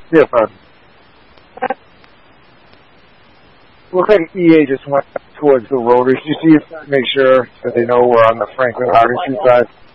Yeah, fun. Looks like EA just went towards the rotary. You see, make sure that they know we're on the Franklin Artistry side.